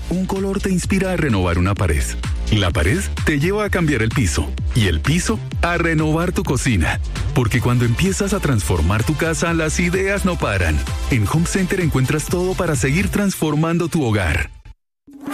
Un color te inspira a renovar una pared. La pared te lleva a cambiar el piso. Y el piso a renovar tu cocina. Porque cuando empiezas a transformar tu casa, las ideas no paran. En Home Center encuentras todo para seguir transformando tu hogar.